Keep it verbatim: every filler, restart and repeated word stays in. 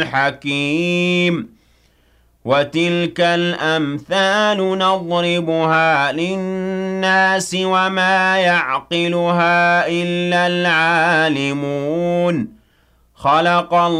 حكيم وتلك الأمثال نضربها للناس وما يعقلها إلا العالمون خلق الله